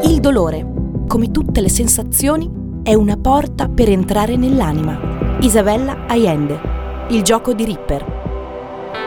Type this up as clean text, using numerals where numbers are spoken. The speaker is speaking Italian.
Il dolore, come tutte le sensazioni, è una porta per entrare nell'anima. Isabella Allende, Il gioco di Ripper.